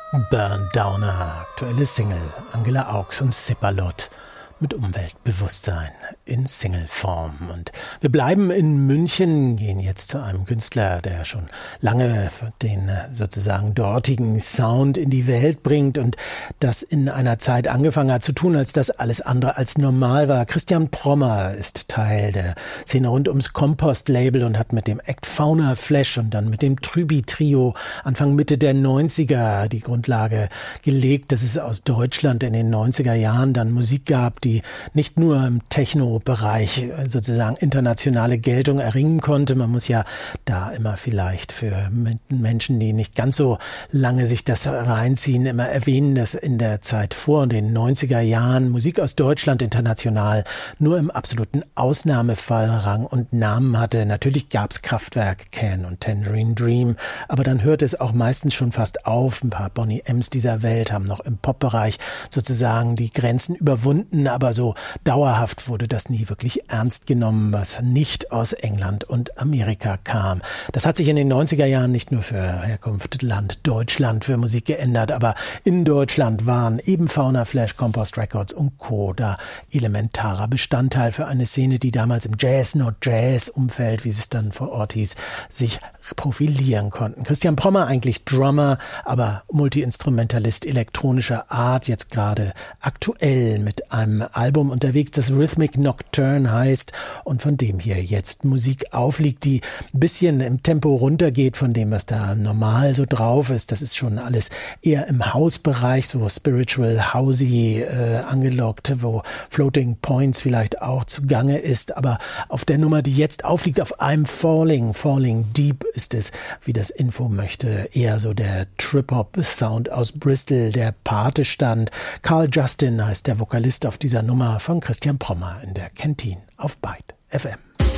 Burn Downer, aktuelle Single, Angela Augs und Sipperlot mit Umweltbewusstsein in Singleform. Und wir bleiben in München, gehen jetzt zu einem Künstler, der schon lange den sozusagen dortigen Sound in die Welt bringt und das in einer Zeit angefangen hat zu tun, als das alles andere als normal war. Christian Prommer ist Teil der Szene rund ums Kompost-Label und hat mit dem Act Fauna Flash und dann mit dem Trüby-Trio Anfang Mitte der 90er die Grundlage gelegt, dass es aus Deutschland in den 90er Jahren dann Musik gab, die nicht nur im Techno-Bereich sozusagen internationale Geltung erringen konnte. Man muss ja da immer vielleicht für Menschen, die nicht ganz so lange sich das reinziehen, immer erwähnen, dass in der Zeit vor den 90er Jahren Musik aus Deutschland international nur im absoluten Ausnahmefall Rang und Namen hatte. Natürlich gab es Kraftwerk, Can und Tangerine Dream, aber dann hörte es auch meistens schon fast auf. Ein paar Boney M's dieser Welt haben noch im Pop-Bereich sozusagen die Grenzen überwunden, aber so dauerhaft wurde das nie wirklich ernst genommen, was nicht aus England und Amerika kam. Das hat sich in den 90er Jahren nicht nur für Herkunft Land Deutschland für Musik geändert, aber in Deutschland waren eben Fauna Flash, Compost Records und Co. da elementarer Bestandteil für eine Szene, die damals im Jazz-Not-Jazz-Umfeld, wie es dann vor Ort hieß, sich profilieren konnten. Christian Prommer, eigentlich Drummer, aber Multi-Instrumentalist elektronischer Art, jetzt gerade aktuell mit einem Album unterwegs, das Rhythmic Nocturne heißt und von dem hier jetzt Musik aufliegt, die ein bisschen im Tempo runtergeht von dem, was da normal so drauf ist. Das ist schon alles eher im Hausbereich, so spiritual, housey angelockt, wo Floating Points vielleicht auch zugange ist. Aber auf der Nummer, die jetzt aufliegt, auf I'm Falling Deep, ist es, wie das Info möchte, eher so der Trip-Hop-Sound aus Bristol, der Pate stand. Carl Justin heißt der Vokalist auf dieser Nummer von Christian Prommer in der Canteen auf Byte FM.